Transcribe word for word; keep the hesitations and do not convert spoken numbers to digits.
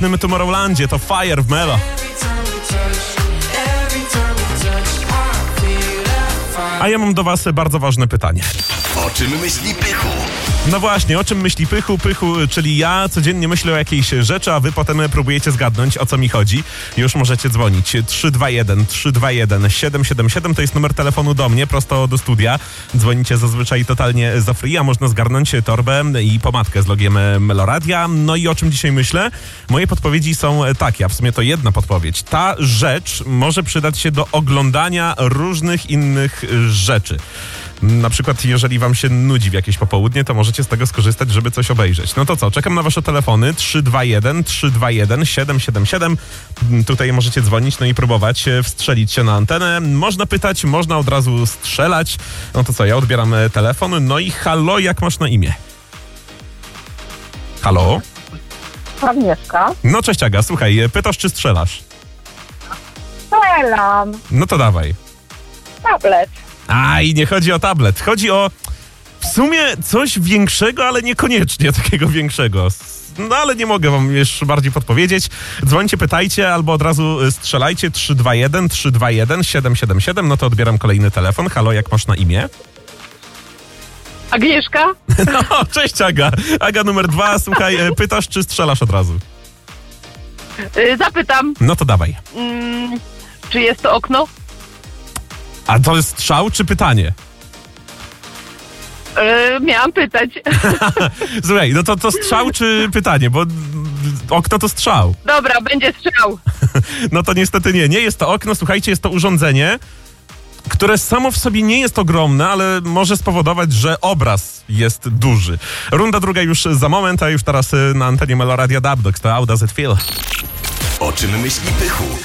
w Tomorrowlandzie, to Fire w Melo. A ja mam do was bardzo ważne pytanie. O czym myśli Pychu? No właśnie, o czym myśli Pychu? Pychu, czyli ja codziennie myślę o jakiejś rzeczy, a wy potem próbujecie zgadnąć, o co mi chodzi. Już możecie dzwonić. trzy dwa jeden trzy dwa jeden siedem siedem siedem to jest numer telefonu do mnie, prosto do studia. Dzwonicie zazwyczaj totalnie za free, a można zgarnąć torbę i pomadkę z logiem Meloradia. No i o czym dzisiaj myślę? Moje podpowiedzi są takie, a w sumie to jedna podpowiedź. Ta rzecz może przydać się do oglądania różnych innych rzeczy. Na przykład, jeżeli wam się nudzi w jakieś popołudnie, to możecie z tego skorzystać, żeby coś obejrzeć. No to co, czekam na wasze telefony trzy dwa jeden trzy dwa jeden siedem siedem siedem. Tutaj możecie dzwonić, no i próbować wstrzelić się na antenę. Można pytać, można od razu strzelać. No to co, ja odbieram telefon. No i halo, jak masz na imię? Halo? Agnieszka. No cześć Aga, słuchaj, pytasz czy strzelasz? Strzelam. No to dawaj. Tablet. Aj, nie chodzi o tablet. Chodzi o w sumie coś większego, ale niekoniecznie takiego większego. No ale nie mogę wam jeszcze bardziej podpowiedzieć. Dzwońcie, pytajcie albo od razu strzelajcie trzy dwa jeden trzy dwa jeden siedem siedem siedem. No to odbieram kolejny telefon. Halo, jak masz na imię? Agnieszka? No, cześć Aga. Aga numer dwa. Słuchaj, pytasz czy strzelasz od razu? Yy, zapytam, No to dawaj. mm, czy jest to okno? A to jest strzał czy pytanie? Yy, miałam pytać. Słuchaj, no to, to strzał czy pytanie? Bo okno to strzał. Dobra, będzie strzał. No to niestety nie. Nie jest to okno, słuchajcie, jest to urządzenie, które samo w sobie nie jest ogromne, ale może spowodować, że obraz jest duży. Runda druga już za moment, a już teraz na antenie Meloradia Dubdox. To How Does It Feel? O czym myśli Pychu?